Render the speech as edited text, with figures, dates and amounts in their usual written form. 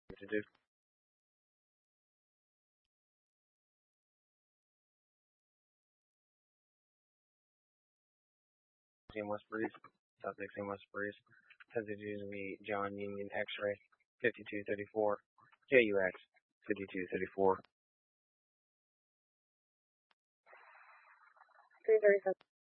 to do. In West Breeze, South 16 West Breeze. Says it's using the John Union X-ray 5234, JUX 5234. 337.